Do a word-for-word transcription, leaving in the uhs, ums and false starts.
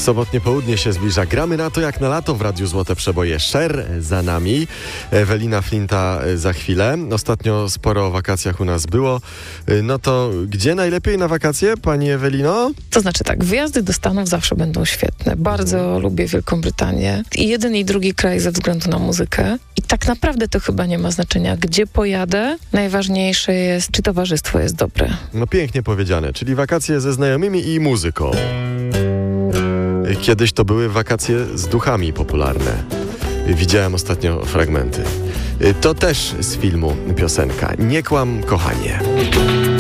Sobotnie południe się zbliża. Gramy na to jak na lato w Radiu Złote Przeboje. Sher za nami. Ewelina Flinta za chwilę. Ostatnio sporo o wakacjach u nas było. No to gdzie najlepiej na wakacje, pani Ewelino? To znaczy tak, wyjazdy do Stanów zawsze będą świetne. Bardzo mhm. lubię Wielką Brytanię. I jeden i drugi kraj ze względu na muzykę. I tak naprawdę to chyba nie ma znaczenia, gdzie pojadę. Najważniejsze jest, czy towarzystwo jest dobre. No pięknie powiedziane, czyli wakacje ze znajomymi i muzyką. Kiedyś to były wakacje z duchami popularne. Widziałem ostatnio fragmenty. To też z filmu piosenka. Nie kłam, kochanie.